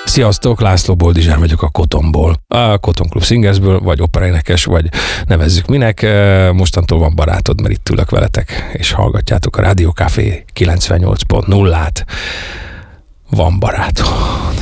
Sziasztok, László Boldizsár vagyok a Kotonból. A Koton Klub Singersből, vagy operaénekes, vagy nevezzük minek. Mostantól van barátod, mert itt ülök veletek, és hallgatjátok a Rádió Café 98.0-át. Van barátod.